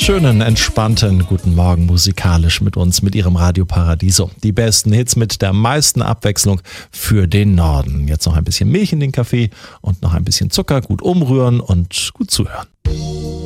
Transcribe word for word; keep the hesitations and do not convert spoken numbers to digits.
Schönen, entspannten guten Morgen musikalisch mit uns, mit Ihrem Radio Paradiso. Die besten Hits mit der meisten Abwechslung für den Norden. Jetzt noch ein bisschen Milch in den Kaffee und noch ein bisschen Zucker, gut umrühren und gut zuhören.